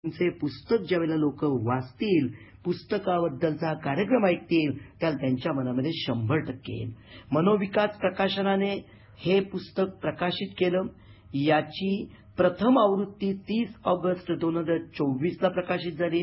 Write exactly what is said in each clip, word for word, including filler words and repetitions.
चे पुस्तक ज्यावेळेला लोक वाचतील, पुस्तकाबद्दलचा कार्यक्रम ऐकतील, त्याला त्यांच्या मनामध्ये शंभर टक्के येईल. मनोविकास प्रकाशनाने हे पुस्तक प्रकाशित केलं. याची प्रथम आवृत्ती तीस ऑगस्ट दोन हजार चोवीस ला प्रकाशित झाली.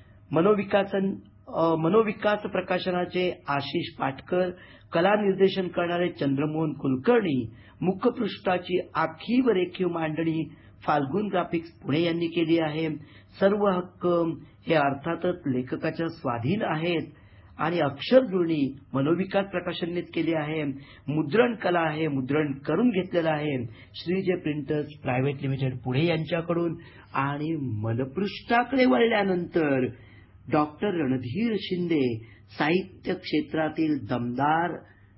मनोविकासन मनोविकास प्रकाशनाचे आशिष पाटकर, कला निर्देशन करणारे चंद्रमोहन कुलकर्णी, मुखपृष्ठाची आखीव रेखीव मांडणी फाल्गुन ग्राफिक्स पुणे यांनी केली आहे. सर्व हक्क हे अर्थातच लेखकाच्या स्वाधीन आहेत आणि अक्षरजुळणी मनोविकास प्रकाशननेच केली आहे. मुद्रण कला आहे, मुद्रण करून घेतलेलं आहे Shrijay printers private limited Pune यांच्याकडून. आणि मनपृष्ठाकडे वळल्यानंतर डॉक्टर रणधीर शिंदे, साहित्य क्षेत्रातील दमदार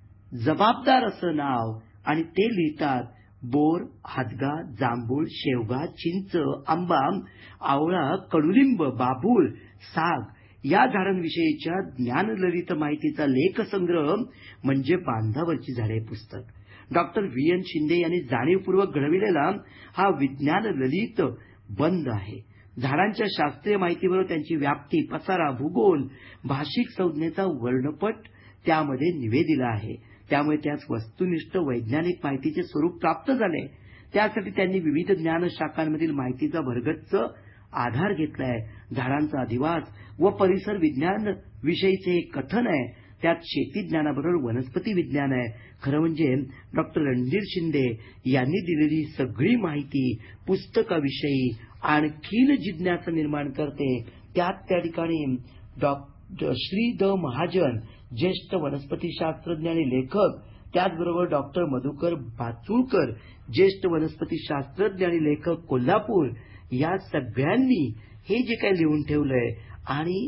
जबाबदार असं नाव, आणि ते लिहितात बोर, हादगा, जांभूळ, शेवगा, चिंच, आंबा, आवळा, कडुलिंब, बाभूळ, साग या झाडांविषयीच्या ज्ञानललित माहितीचा लेखसंग्रह म्हणजे बांधावरची झाडे पुस्तक. डॉक्टर व्ही एन शिंदे यांनी जाणीवपूर्वक घडविलेला हा विज्ञान ललित बंध आहे. झाडांच्या शास्त्रीय माहितीबरोबर त्यांची व्याप्ती, पसारा, भूगोल, भाषिक संज्ञेचा वर्णपट त्यामध्ये निवेदिला आहे. त्यामुळे त्यास वस्तुनिष्ठ वैज्ञानिक माहितीचे स्वरूप प्राप्त झाले. त्यासाठी त्यांनी विविध ज्ञान शाखांमधील माहितीचा भरगच्च आधार घेतलाय. झाडांचा अधिवास व परिसर विज्ञान विषयीचे हे कथन आहे. त्यात शेती ज्ञानाबरोबर वनस्पती विज्ञान आहे. खरं म्हणजे डॉक्टर रणधीर शिंदे यांनी दिलेली सगळी माहिती पुस्तकाविषयी आणखीन जिज्ञासा निर्माण करते. त्यात त्या ठिकाणी डॉक्टर श्री द महाजन, ज्येष्ठ वनस्पती शास्त्रज्ञ आणि लेखक, त्याचबरोबर डॉक्टर मधुकर बाचुळकर, ज्येष्ठ वनस्पती शास्त्रज्ञ आणि लेखक, कोल्हापूर, या सगळ्यांनी हे जे काही लिहून ठेवलंय आणि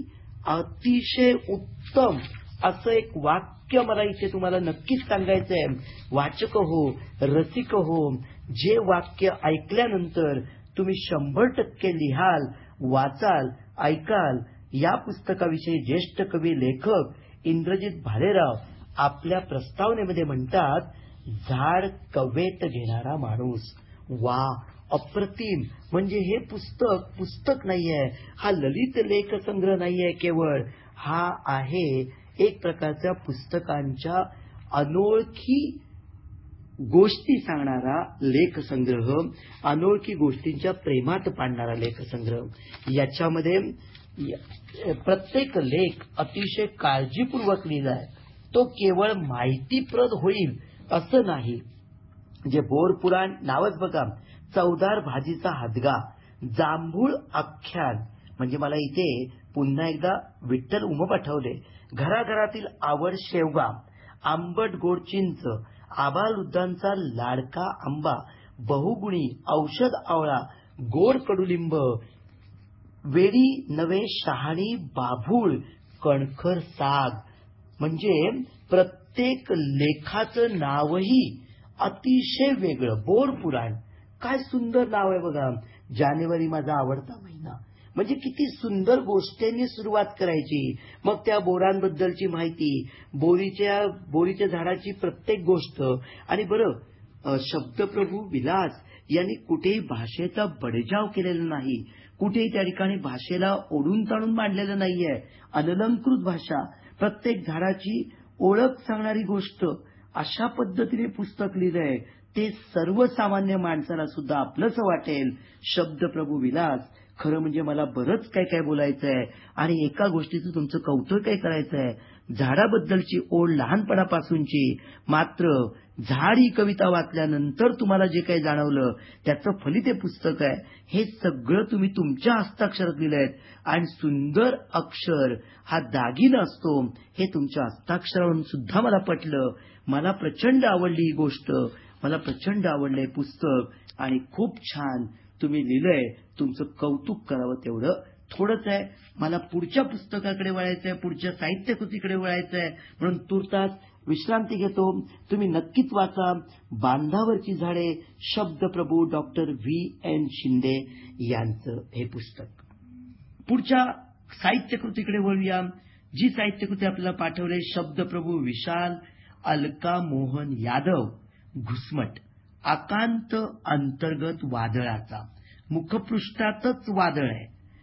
अतिशय उत्तम असं एक वाक्य मला इथे तुम्हाला नक्कीच सांगायचंय. वाचक हो, रसिक हो, जे वाक्य ऐकल्यानंतर तुम्ही शंभर टक्के लिहाल, वाचाल, ऐकाल. या पुस्तकाविषयी ज्येष्ठ कवी लेखक इंद्रजित भालेराव आपल्या प्रस्तावनेमध्ये म्हणतात, झाड कवेत घेणारा माणूस. वा, अप्रतिम. म्हणजे हे पुस्तक पुस्तक नाहीये, हा ललित लेख संग्रह नाहीये केवळ, हा आहे एक प्रकारच्या पुस्तकांच्या अनोळखी गोष्टी सांगणारा लेखसंग्रह, अनोळखी गोष्टींच्या प्रेमात पाडणारा लेखसंग्रह. याच्यामध्ये प्रत्येक लेख अतिशय काळजीपूर्वक लिहिलाय. तो केवळ माहितीप्रद होईल असं नाही. जे बोर पुराण नावच बघा, चवदार भाजीचा हादगा, जांभूळ आख्यान, म्हणजे मला इथे पुन्हा एकदा विठ्ठल उमप आठवले. घराघरातील आवड शेवगा, आंबट गोड चिंच, आबालवृद्धांचा लाडका आंबा, बहुगुणी औषध आवळा, गोड कडुलिंब, वेडी नवे शहाणी बाभूळ, कणखर साग. म्हणजे प्रत्येक लेखाचं नावही अतिशय वेगळं. बोर पुराण, काय सुंदर नाव आहे बघा. जानेवारी माझा आवडता महिना, म्हणजे किती सुंदर गोष्टींनी सुरुवात करायची. मग त्या बोरांबद्दलची माहिती, बोरीच्या बोरीच्या झाडाची प्रत्येक गोष्ट. आणि बरं, शब्दप्रभू विलास यांनी कुठेही भाषेचा बडेजाव केलेला नाही, कुठेही त्या ठिकाणी भाषेला ओढून ताणून मांडलेलं नाहीये. अनलंकृत भाषा, प्रत्येक झाडाची ओळख सांगणारी गोष्ट, अशा पद्धतीने पुस्तक लिहिलंय. ते सर्वसामान्य माणसाला सुद्धा आपलंसं वाटेल. शब्दप्रभू विलास, खरं म्हणजे मला बरंच काय काय बोलायचंय आणि एका गोष्टीचं तुमचं कौतुकही करायचंय. झाडाबद्दलची ओढ लहानपणापासूनची. मात्र झाड ही कविता वाचल्यानंतर तुम्हाला जे काही जाणवलं त्याचं फलित हे पुस्तक आहे. हे सगळं तुम्ही तुमच्या हस्ताक्षरात लिहिलंय. आणि सुंदर अक्षर हा दागिना असतो हे तुमच्या हस्ताक्षरावरून सुद्धा मला पटलं. मला प्रचंड आवडली ही गोष्ट, मला प्रचंड आवडलंय पुस्तक आणि खूप छान तुम्ही लिहिलंय. तुमचं कौतुक करावं तेवढं थोडंच आहे. मला पुढच्या पुस्तकाकडे वळायचंय, पुढच्या साहित्यकृतीकडे वळायचंय, म्हणून तुर्तास विश्रांती घेतो. तुम्ही नक्कीच वाचा बांधावरची झाडे, शब्दप्रभू डॉक्टर व्ही एन शिंदे यांचं हे पुस्तक. पुढच्या साहित्यकृतीकडे वळूया. जी साहित्यकृती आपल्याला पाठवले, शब्दप्रभू विशाल अलका मोहन यादव, घुसमट, आकांत अंतर्गत वादळाचा. मुखपृष्ठातच वादळ आहे,